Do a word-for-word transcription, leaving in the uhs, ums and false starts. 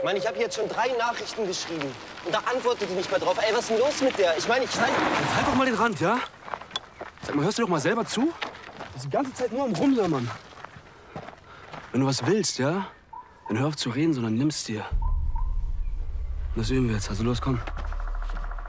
Mann, ich habe jetzt schon drei Nachrichten geschrieben. Und da antwortet die nicht mehr drauf. Ey, was ist denn los mit der? Ich meine, ich zeig... Jetzt halt doch mal den Rand, ja? Sag mal, hörst du doch mal selber zu? Das ist die ganze Zeit nur am Rumjammern. Wenn du was willst, ja? Dann hör auf zu reden, sondern nimm's dir. Und das üben wir jetzt. Also los, komm.